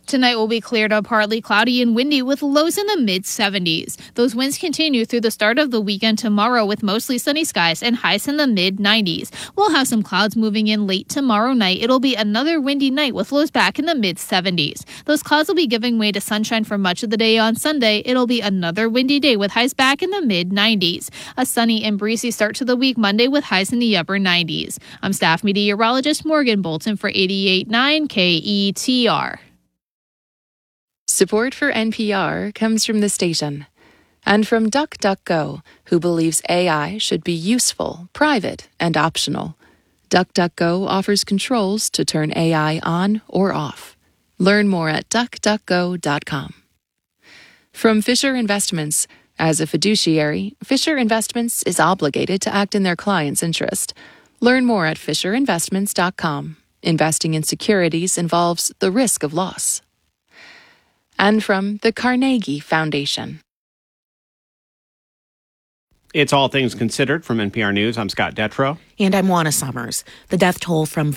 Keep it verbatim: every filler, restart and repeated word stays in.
Tonight will be clear to partly cloudy and windy with lows in the mid seventies. Those winds continue through the start of the weekend tomorrow with mostly sunny skies and highs in the mid nineties. We'll have some clouds moving in late tomorrow night. It'll be another windy night with lows back in the mid seventies. Those clouds will be giving way to sunshine for much of the day on Sunday. It'll be another windy day with highs back in the mid nineties. A sunny and breezy start to the week Monday with highs in the upper nineties. I'm staff meteorologist Morgan Bolton for eighty-eight point nine K E T R. Support for N P R comes from the station and from DuckDuckGo, who believes A I should be useful, private, and optional. DuckDuckGo offers controls to turn A I on or off. Learn more at duck duck go dot com. From Fisher Investments, as a fiduciary, Fisher Investments is obligated to act in their client's interest. Learn more at fisher investments dot com. Investing in securities involves the risk of loss. And from the Carnegie Foundation. It's All Things Considered from N P R News. I'm Scott Detrow. And I'm Juana Summers. The death toll from